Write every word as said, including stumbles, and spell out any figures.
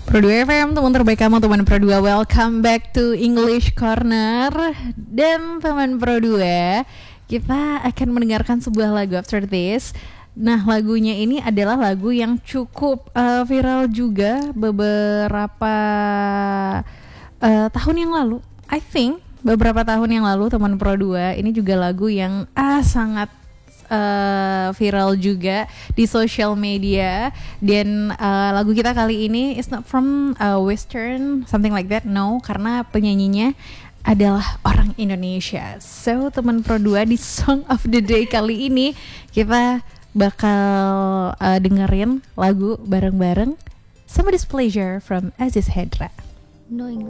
Pro dua F M, teman terbaik kamu, teman Pro dua. Welcome back to English Corner. Dan teman Pro dua, kita akan mendengarkan sebuah lagu after this. Nah, lagunya ini adalah lagu yang cukup uh, viral juga beberapa uh, tahun yang lalu. I think beberapa tahun yang lalu, teman Pro dua. Ini juga lagu yang ah sangat Uh, viral juga di social media. Dan uh, lagu kita kali ini is not from uh, Western, something like that. No, karena penyanyinya adalah orang Indonesia. So teman Pro dua, di Song of the Day kali ini kita bakal uh, dengerin lagu bareng-bareng sama Displeasure from Aziz Hendra. No